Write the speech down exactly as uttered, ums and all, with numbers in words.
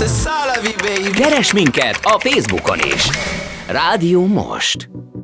c'est ça la vie, baby. Keres minket a Facebookon is. Rádió Most.